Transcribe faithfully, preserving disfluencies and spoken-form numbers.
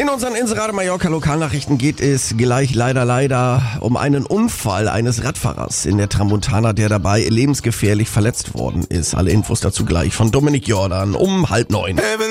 In unseren Inserade Mallorca Lokalnachrichten geht es gleich leider leider um einen Unfall eines Radfahrers in der Tramontana, der dabei lebensgefährlich verletzt worden ist. Alle Infos dazu gleich von Dominik Jordan um halb neun.